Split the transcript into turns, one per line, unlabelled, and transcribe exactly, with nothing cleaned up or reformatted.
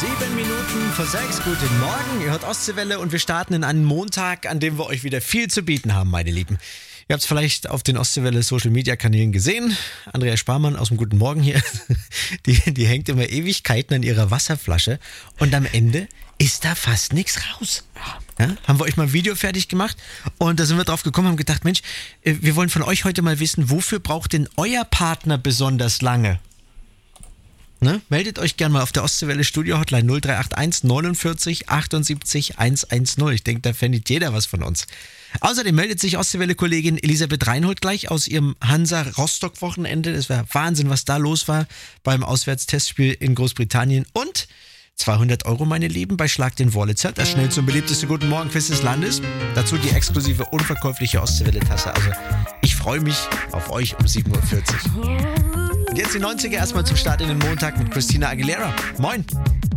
Sieben Minuten vor sechs. Guten Morgen. Ihr hört Ostseewelle und wir starten in einen Montag, an dem wir euch wieder viel zu bieten haben, meine Lieben. Ihr habt es vielleicht auf den Ostseewelle Social Media Kanälen gesehen. Andrea Sparmann aus dem Guten Morgen hier, die, die hängt immer Ewigkeiten an ihrer Wasserflasche und am Ende ist da fast nichts raus. Ja, haben wir euch mal ein Video fertig gemacht und da sind wir drauf gekommen, haben gedacht, Mensch, wir wollen von euch heute mal wissen, wofür braucht denn euer Partner besonders lange? Ne? Meldet euch gerne mal auf der Ostseewelle Studio Hotline null drei acht eins neunundvierzig achtundsiebzig hundertzehn. Ich denke, da findet jeder was von uns. Außerdem meldet sich Ostseewelle-Kollegin Elisabeth Reinhold gleich aus ihrem Hansa-Rostock-Wochenende. Es war Wahnsinn, was da los war beim Auswärtstestspiel in Großbritannien. Und zweihundert Euro, meine Lieben, bei Schlag den Wurlitzer, das schnellste und beliebteste Guten Morgen-Quiz des Landes. Dazu die exklusive, unverkäufliche Ostseewelle-Tasse. Also ich freue mich auf euch um sieben Uhr vierzig. Und jetzt die neunziger erstmal zum Start in den Montag mit Christina Aguilera. Moin!